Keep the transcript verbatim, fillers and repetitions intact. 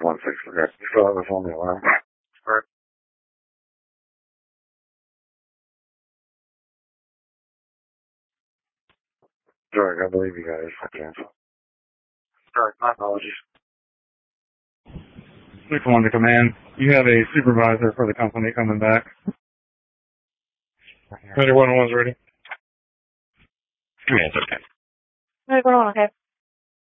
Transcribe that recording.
One six. Okay. You still have this on the alarm? Alright. Sorry, I believe you guys. Okay. Sorry, my apologies. six one to command. You have a supervisor for the company coming back. ninety-one one's ready. Command's okay. ninety-one, okay.